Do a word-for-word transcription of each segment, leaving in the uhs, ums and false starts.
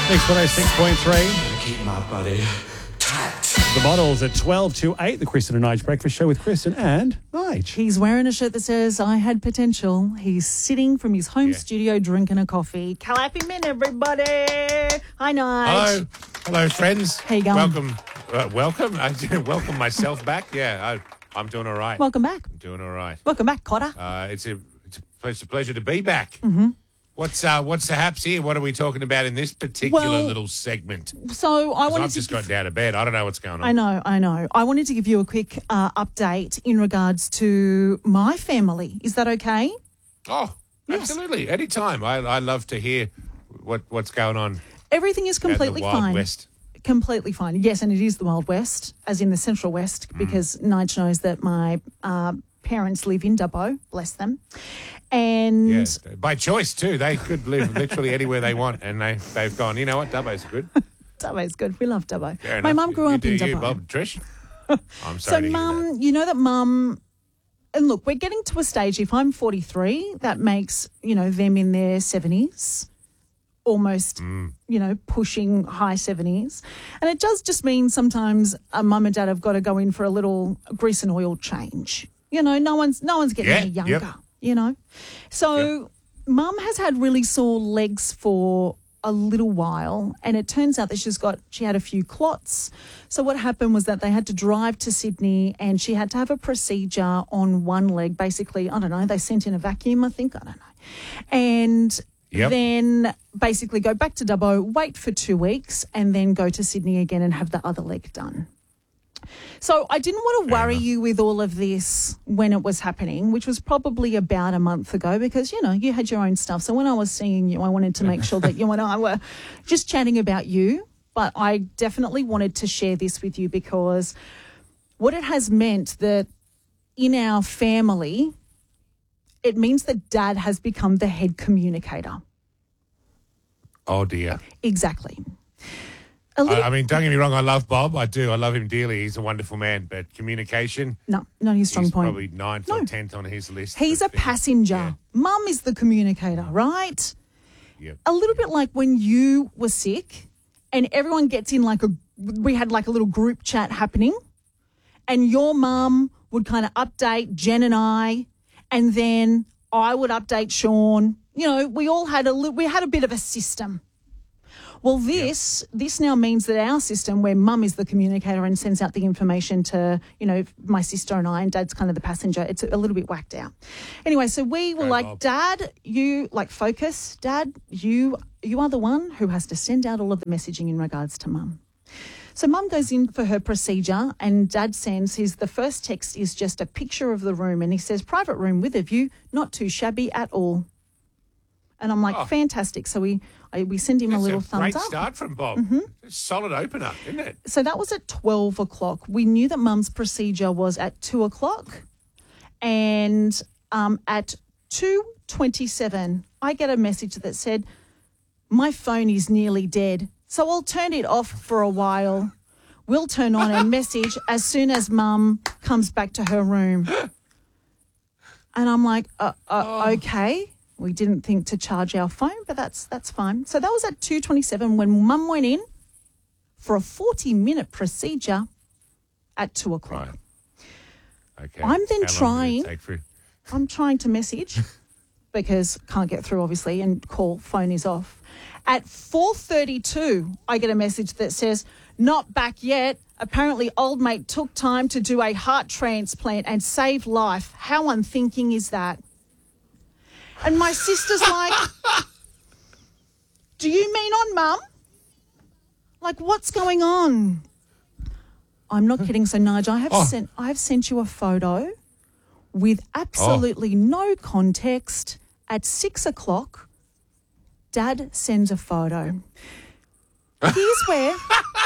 Mix one oh six point three. Keep my body tight. The Models at twelve to eight. The Kristen and Nige Breakfast Show with Kristen and Nige. He's wearing a shirt that says, I had potential. He's sitting from his home Yeah. studio drinking a coffee. Clap him in, everybody. Hi, Nige. Hello, hello, friends. How you going? Welcome, uh, welcome. I welcome myself back. Yeah, I, I'm doing all right. Welcome back. I'm doing all right. Welcome back, Cotter. Uh, it's a it's a pleasure, pleasure to be back. Mm-hmm. What's uh, what's the haps here? What are we talking about in this particular Well, little segment? So I 'Cause wanted I've to just give- got down to bed. I don't know what's going on. I know, I know. I wanted to give you a quick uh, update in regards to my family. Is that okay? Oh, Yes. absolutely. Anytime. I I love to hear what what's going on. Everything is out in completely the Wild fine. West. Completely fine. Yes, and it is the Wild West, as in the Central West, Mm. because Nige knows that my uh, parents live in Dubbo, bless them. And Yeah, by choice too. They could live literally anywhere they want, and they they've gone. You know what? Dubbo's good. Dubbo's good. We love Dubbo. Fair My enough. mum grew you up do in you, Dubbo. Bob, Trish. I'm So, sorry to hear that. mum, you know that mum, and look, we're getting to a stage, if I'm forty-three, that makes, you know, them in their seventies, almost, Mm. you know, pushing high seventies. And it does just mean sometimes a mum and dad have got to go in for a little grease and oil change. You know, no one's no one's getting Yeah, any younger, yep. you know. So mum has had really sore legs for a little while, and it turns out that she's got she had a few clots. So what happened was that they had to drive to Sydney, and she had to have a procedure on one leg. Basically, I don't know, they sent in a vacuum, I think, I don't know. And Yep. then basically go back to Dubbo, wait for two weeks, and then go to Sydney again and have the other leg done. So I didn't want to Fair worry enough. you with all of this when it was happening, which was probably about a month ago, because, you know, you had your own stuff. So when I was seeing you, I wanted to make sure that you and I were just chatting about you. But I definitely wanted to share this with you because what it has meant that in our family, it means that Dad has become the head communicator. Oh dear. Exactly. A I, little, I mean, don't get me wrong. I love Bob. I do. I love him dearly. He's a wonderful man. But communication, no, not his strong he's point. probably ninth No. or tenth on his list. He's of a things. passenger. Yeah. Mum is the communicator, right? Yep. A little bit like when you were sick and everyone gets in like a, we had like a little group chat happening and your mum would kind of update Jen and I and then I would update Sean. You know, we all had a, li- we had a bit of a system. Well, this this now means that our system, where mum is the communicator and sends out the information to, you know, my sister and I, and dad's kind of the passenger, it's a little bit whacked out. Anyway, so we were Go, like, Bob. Dad, you, like, focus. Dad, you you are the one who has to send out all of the messaging in regards to mum. So mum goes in for her procedure and Dad sends his, the first text is just a picture of the room and he says, private room with a view, not too shabby at all. And I'm like, Oh. fantastic. So we I, we send him That's a little a thumbs great up. Mm-hmm. start from Bob. It's a solid opener, isn't it? So that was at twelve o'clock. We knew that mum's procedure was at two o'clock. And um, at two twenty-seven, I get a message that said, my phone is nearly dead. So I'll turn it off for a while. We'll turn on a message as soon as mum comes back to her room. And I'm like, uh, uh, okay. We didn't think to charge our phone, but that's that's fine. So that was at two twenty-seven when mum went in for a forty-minute procedure at two o'clock. Right. Okay. I'm then How long did it trying- take for- I'm trying to message because can't get through, obviously, and call, phone is off. At four thirty-two, I get a message that says, not back yet. Apparently, old mate took time to do a heart transplant and save life. How unthinking is that? And my sister's like, do you mean on mum? Like, what's going on? I'm not kidding. So, Nige, I have Oh. sent I have sent you a photo with absolutely no context. At six o'clock, Dad sends a photo. Here's where...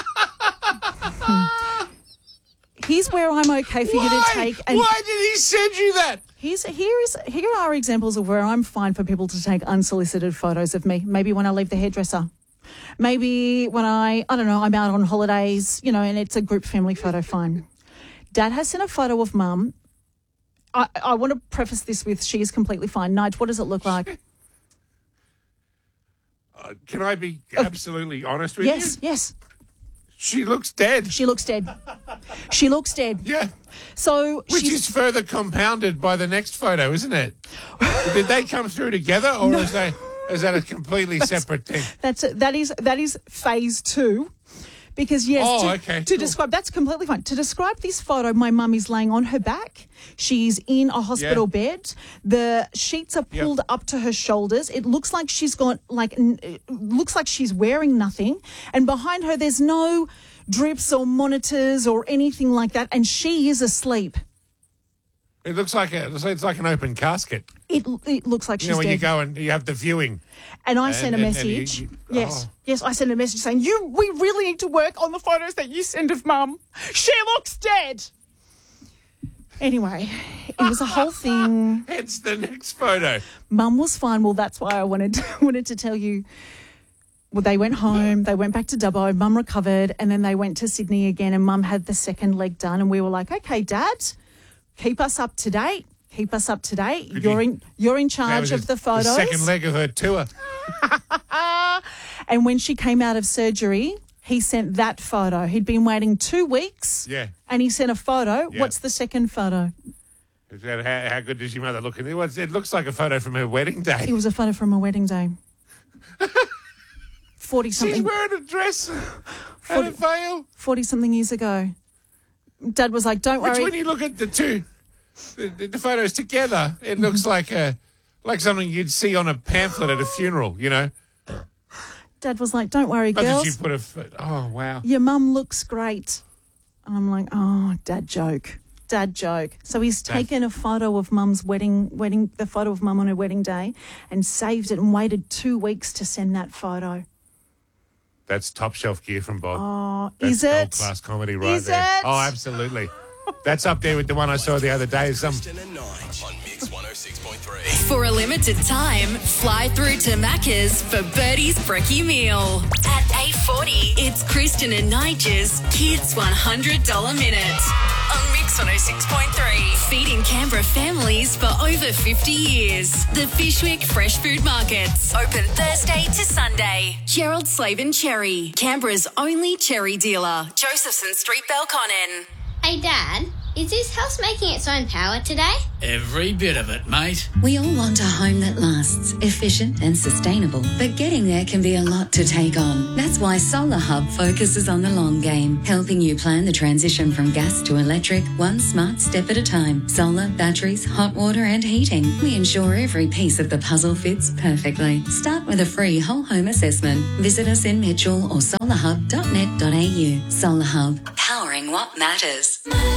Here's where I'm okay for you to Why? take... And Why did he send you that? Here's, here, is, here are examples of where I'm fine for people to take unsolicited photos of me. Maybe when I leave the hairdresser. Maybe when I, I don't know, I'm out on holidays, you know, and it's a group family photo, fine. Dad has sent a photo of mum. I, I want to preface this with she is completely fine. Nige, what does it look like? can I be absolutely honest with Yes, you? yes. She looks dead. She looks dead. She looks dead. Yeah. So Which she's is further compounded by the next photo, isn't it? Did they come through together, or is, they, is that a completely separate thing? that's a, that is that is phase two. Because, yes, Oh, to, okay, to cool. describe, that's completely fine. To describe this photo, my mum is laying on her back. She's in a hospital Yeah. bed. The sheets are Yep. pulled up to her shoulders. It looks like she's got, like, n- it looks like she's wearing nothing. And behind her, there's no drips or monitors or anything like that. And she is asleep. It looks like a, it's like an open casket. It, it looks like You she's know, when dead. you go and you have the viewing. And I And- sent a and- and you- message. you- yes, oh. yes, I sent a message saying, "You, we really need to work on the photos that you send of Mum. She looks dead." Anyway, it was a whole thing. Hence the next photo. Mum was fine. Well, that's why I wanted to, wanted to tell you. Well, they went home. They went back to Dubbo. Mum recovered, and then they went to Sydney again. And Mum had the second leg done, and we were like, "Okay, Dad, keep us up to date. Keep us up to date. Could You're you- in. You're in That charge was of the photos." The second leg of her tour. And when she came out of surgery, he sent that photo. He'd been waiting two weeks. Yeah. And he sent a photo. Yeah. What's the second photo? Is that how, how good does your mother look? It was- it looks like a photo from her wedding day. It was a photo from a wedding day. Forty She's something. wearing a dress and Forty- a veil. Forty something years ago. Dad was like, "Don't Which, worry." when you look at the two, the, the, the photos together, it looks like a like something you'd see on a pamphlet at a funeral. You know, Dad was like, "Don't worry, not that girls. you put a. pho- Oh wow. Your mum looks great." And I'm like, "Oh, Dad joke, Dad joke." So he's taken a photo of Mum's wedding, wedding, the photo of Mum on her wedding day, and saved it and waited two weeks to send that photo. That's top shelf gear from Bob. Oh, That's is it? class comedy right Is there. it? Oh, absolutely. That's up there with the one I saw the other day. Some Kristen and Nige on Mix one oh six point three. For a limited time, fly through to Macca's for Birdie's Brekkie Meal. At eight forty, it's Kristen and Nigel's Kids one hundred dollars Minute. On Mix one oh six point three. Feeding Canberra families for over fifty years. The Fishwick Fresh Food Markets. Open Thursday to Sunday. Gerald Slavin Cherry. Canberra's only cherry dealer. Josephson Street, Belconnen. Hey Dad, is this house making its own power today? Every bit of it, mate. We all want a home that lasts, efficient and sustainable, but getting there can be a lot to take on. That's why Solar Hub focuses on the long game, helping you plan the transition from gas to electric, one smart step at a time. Solar, batteries, hot water and heating. We ensure every piece of the puzzle fits perfectly. Start with a free whole home assessment. Visit us in Mitchell or solar hub dot net dot a u. Solar Hub, powering what matters.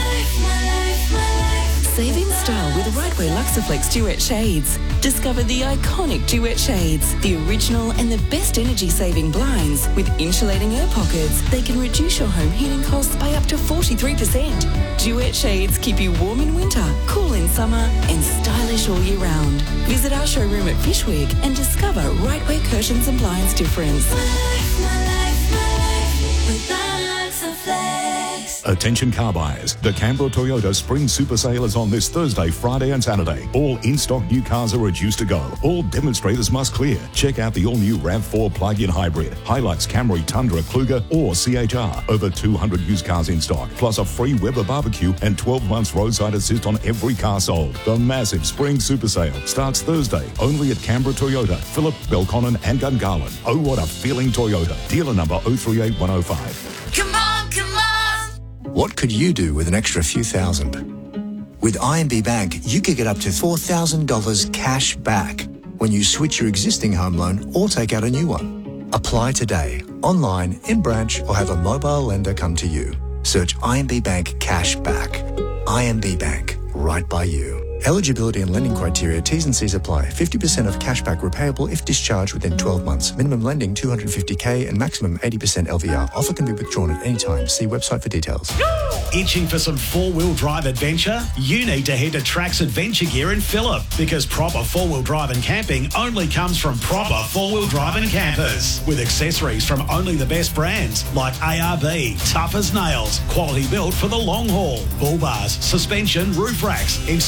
Save in style with Rightway Luxaflex Duet Shades. Discover the iconic Duet Shades, the original and the best energy-saving blinds with insulating air pockets. They can reduce your home heating costs by up to forty-three percent. Duet Shades keep you warm in winter, cool in summer and stylish all year round. Visit our showroom at Fishwick and discover Rightway curtains and blinds difference. Attention car buyers. The Canberra Toyota Spring Super Sale is on this Thursday, Friday and Saturday. All in-stock new cars are reduced to go. All demonstrators must clear. Check out the all-new RAV four plug-in hybrid, Hilux, Camry, Tundra, Kluger or C H R. Over two hundred used cars in stock, plus a free Weber barbecue and twelve months roadside assist on every car sold. The massive Spring Super Sale starts Thursday, only at Canberra Toyota, Phillip, Belconnen and Gungahlin. Oh, what a feeling Toyota. Dealer number oh three eight one oh five. Come on, come on! What could you do with an extra few thousand? With I M B Bank, you could get up to four thousand dollars cash back when you switch your existing home loan or take out a new one. Apply today, online, in branch, or have a mobile lender come to you. Search I M B Bank Cash Back. I M B Bank, right by you. Eligibility and lending criteria, T's and C's apply. fifty percent of cashback repayable if discharged within twelve months. Minimum lending two hundred fifty thousand and maximum eighty percent L V R. Offer can be withdrawn at any time. See website for details. Itching for some four-wheel drive adventure? You need to head to Trax Adventure Gear in Phillip, because proper four-wheel drive and camping only comes from proper four-wheel drive and campers. With accessories from only the best brands like A R B, tough as nails, quality built for the long haul, bull bars, suspension, roof racks, installed on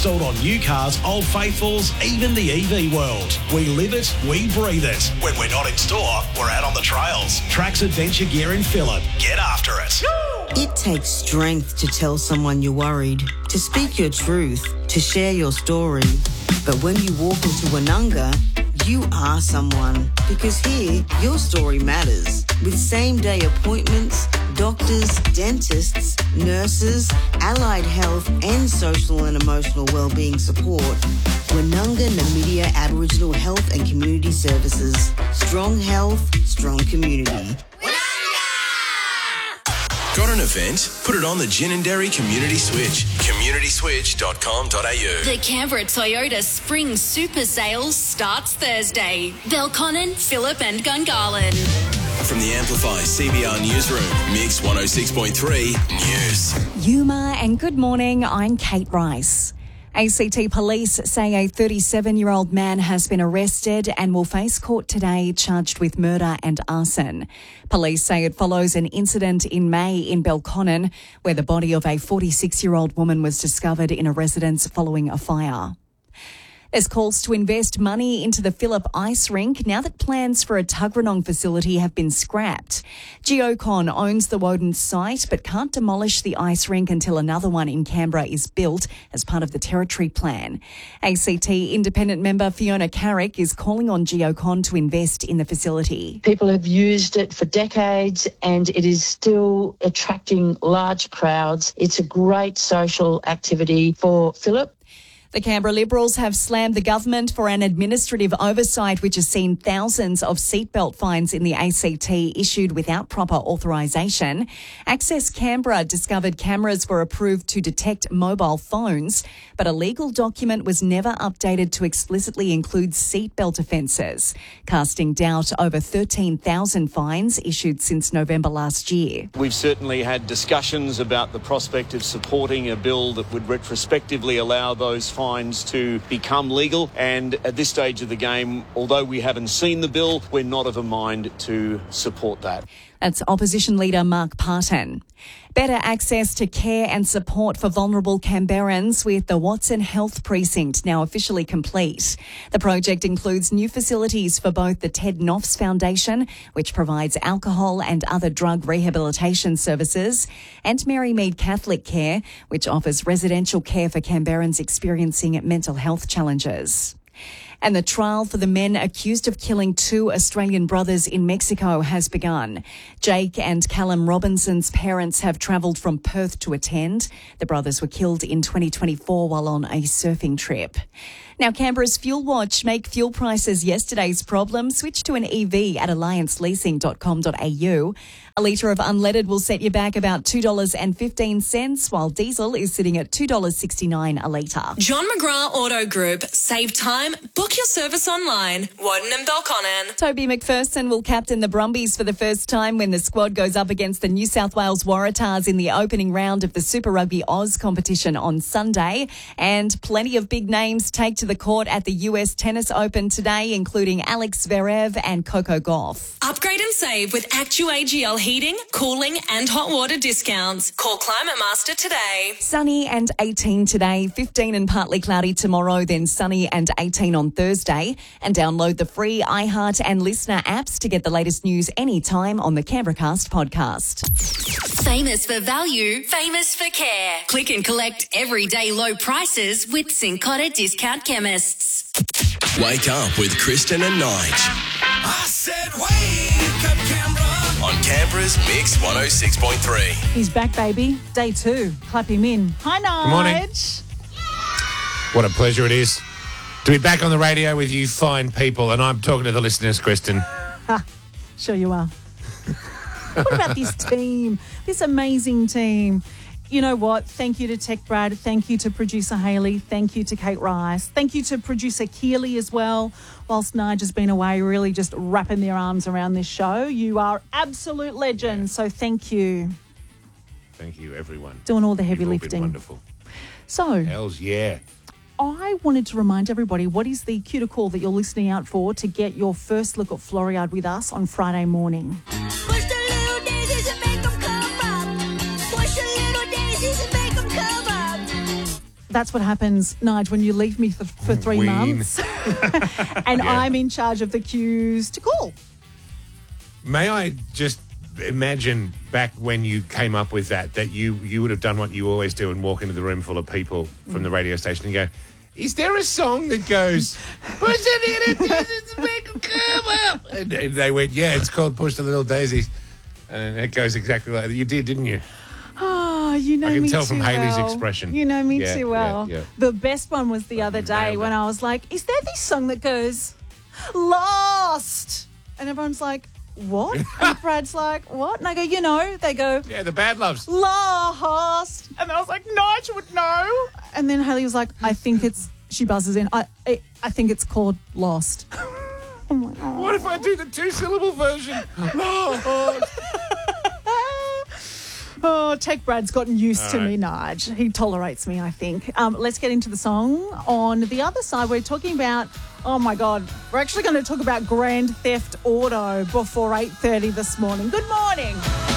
new cars, old faithfuls, even the E V world. We live it, we breathe it. When we're not in store, we're out on the trails. Trax Adventure Gear in Phillip. Get after it. It takes strength to tell someone you're worried, to speak your truth, to share your story. But when you walk into Woononga, you are someone. Because here, your story matters. With same-day appointments, doctors, dentists, nurses, allied health and social and emotional wellbeing support. Woononga Namibia Aboriginal Health and Community Services. Strong health, strong community. Got an event? Put it on the Gin and Dairy Community Switch. community switch dot com dot a u. The Canberra Toyota Spring Super Sales starts Thursday. Belconnen, Phillip and Gungahlin. From the Amplify C B R Newsroom, Mix one oh six point three News. Yuma, and good morning, I'm Kate Rice. A C T police say a thirty-seven-year-old man has been arrested and will face court today charged with murder and arson. Police say it follows an incident in May in Belconnen where the body of a forty-six-year-old woman was discovered in a residence following a fire. There's calls to invest money into the Phillip Ice Rink now that plans for a Tuggeranong facility have been scrapped. Geocon owns the Woden site but can't demolish the ice rink until another one in Canberra is built as part of the Territory Plan. A C T independent member Fiona Carrick is calling on Geocon to invest in the facility. People have used it for decades and it is still attracting large crowds. It's a great social activity for Phillip. The Canberra Liberals have slammed the government for an administrative oversight which has seen thousands of seatbelt fines in the A C T issued without proper authorisation. Access Canberra discovered cameras were approved to detect mobile phones, but a legal document was never updated to explicitly include seatbelt offences, casting doubt over thirteen thousand fines issued since November last year. We've certainly had discussions about the prospect of supporting a bill that would retrospectively allow those fines fines to become legal, and at this stage of the game, although we haven't seen the bill, we're not of a mind to support that. That's Opposition Leader Mark Parton. Better access to care and support for vulnerable Canberrans with the Watson Health Precinct now officially complete. The project includes new facilities for both the Ted Knopfs Foundation, which provides alcohol and other drug rehabilitation services, and Mary Mead Catholic Care, which offers residential care for Canberrans experiencing mental health challenges. And the trial for the men accused of killing two Australian brothers in Mexico has begun. Jake and Callum Robinson's parents have travelled from Perth to attend. The brothers were killed in twenty twenty-four while on a surfing trip. Now, Canberra's Fuel Watch make fuel prices yesterday's problem. Switch to an E V at alliance leasing dot com dot a u. A litre of unleaded will set you back about two dollars fifteen, while diesel is sitting at two dollars sixty-nine a litre. John McGrath Auto Group. Save time. Book your service online. Woden and Belconnen. Toby McPherson will captain the Brumbies for the first time when the squad goes up against the New South Wales Waratahs in the opening round of the Super Rugby Oz competition on Sunday. And plenty of big names take to the court at the U S Tennis Open today, including Alex Zverev and Coco Gauff. Upgrade and save with ActuAGL heating, cooling and hot water discounts. Call Climate Master today. Sunny and eighteen today, fifteen and partly cloudy tomorrow, then sunny and eighteen on Thursday. And download the free iHeart and Listener apps to get the latest news anytime on the Canberracast podcast. Famous for value, famous for care. Click and collect everyday low prices with Cincotta Discount Chemists. Wake up with Kristen and Nige. I said wake up, Canberra. On Canberra's Mix one oh six point three. He's back, baby. Day two. Clap him in. Hi, Nige. Good morning. What a pleasure it is to be back on the radio with you fine people. And I'm talking to the listeners, Kristen. Ha, sure you are. What about this team? This amazing team. You know what? Thank you to Tech Brad. Thank you to producer Hayley. Thank you to Kate Rice. Thank you to producer Keely as well. Whilst Nige has been away, really just wrapping their arms around this show. You are absolute legends. So thank you. Thank you, everyone. Doing all the heavy You've all lifting. been wonderful. So, Hells yeah. I wanted to remind everybody, what is the cue to call that you're listening out for to get your first look at Floriade with us on Friday morning? Push the little daisies and make them come up. Push the little daisies and make them come up. that's what happens, Nige, when you leave me for, for three Ween. months and Yeah. I'm in charge of the cues to call. May I just imagine back when you came up with that, that you, you would have done what you always do and walk into the room full of people from the radio station and go, is there a song that goes, push it in and make them come up? And, and they went, yeah, it's called Push the Little Daisies. And it goes exactly like that. You did, didn't you? Oh, you know I can me tell too from Hayley's well. expression. You know me Yeah, too yeah, well. yeah. The best one was the other day nailed when it. I was like, is there this song that goes, Lost? And everyone's like, what? And Brad's like, what? And I go, you know, they go, Yeah, the Bad Loves. Lost. And then I was like, Nigel would know. And then Hayley was like, I think it's, she buzzes in, I I, I think it's called Lost. I'm like, oh. What if I do the two-syllable version? Lost. Oh, Tech Brad's gotten used All to right. me, Nige. He tolerates me, I think. Um, let's get into the song. On the other side, we're talking about, oh my God, we're actually going to talk about Grand Theft Auto before eight thirty this morning. Good morning.